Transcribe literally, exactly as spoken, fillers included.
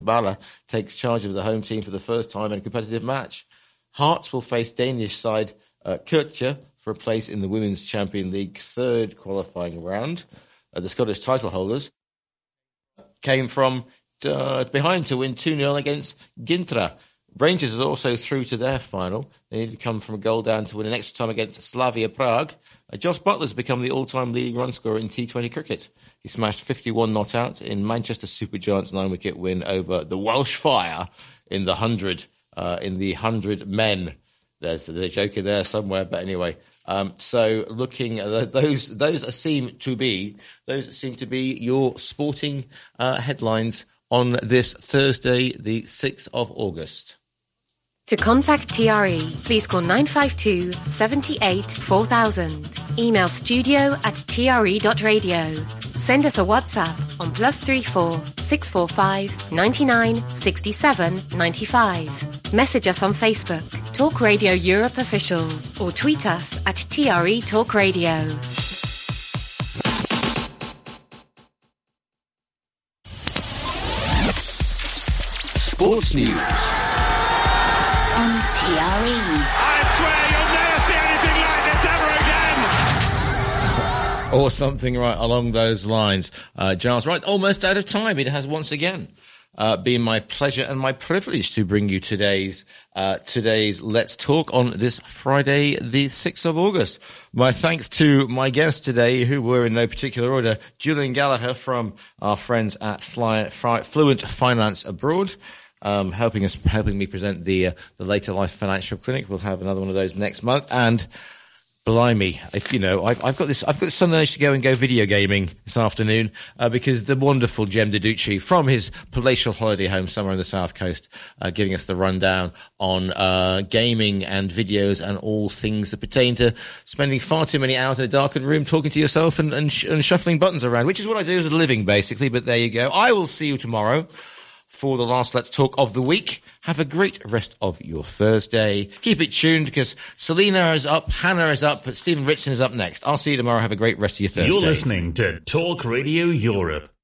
Bala takes charge of the home team for the first time in a competitive match. Hearts will face Danish side uh, Kirkja for a place in the Women's Champion League third qualifying round. Uh, the Scottish title holders came from uh, behind to win two nil against Gintra. Rangers are also through to their final. They need to come from a goal down to win an extra time against Slavia Prague. Uh, Josh Butler's become the all-time leading run scorer in T twenty cricket. He smashed fifty-one not out in Manchester Supergiants' nine-wicket win over the Welsh Fire in the hundred, uh, in the hundred men. There's a joke in there somewhere, but anyway. Um, so looking at those, those seem to be those seem to be your sporting uh, headlines on this Thursday, the sixth of August. To contact T R E, please call nine five two, seven eight, four thousand. Email studio at t r e dot radio. Send us a WhatsApp on plus three four six four five ninety nine sixty seven ninety five. Message us on Facebook, Talk Radio Europe Official, or tweet us at T R E Talk Radio. Sports News on T R E. I swear you'll never see anything like this ever again. Or something right along those lines. Uh, Giles, right, almost out of time. It has once again uh, been my pleasure and my privilege to bring you today's uh, today's Let's Talk on this Friday, the sixth of August. My thanks to my guests today, who were in no particular order: Julian Gallagher from our friends at Fly, Fly, Fluent Finance Abroad. Um, helping us, helping me present the uh, the Later Life Financial Clinic. We'll have another one of those next month. And blimey, if you know, I've, I've got this, I've got some urge to go and go video gaming this afternoon uh, because the wonderful Jem Diducci from his palatial holiday home somewhere on the south coast, uh, giving us the rundown on uh, gaming and videos and all things that pertain to spending far too many hours in a darkened room talking to yourself and and, sh- and shuffling buttons around, which is what I do as a living, basically. But there you go. I will see you tomorrow for the last Let's Talk of the week. Have a great rest of your Thursday. Keep it tuned because Selena is up, Hannah is up, but Stephen Ritson is up next. I'll see you tomorrow. Have a great rest of your Thursday. You're listening to Talk Radio Europe.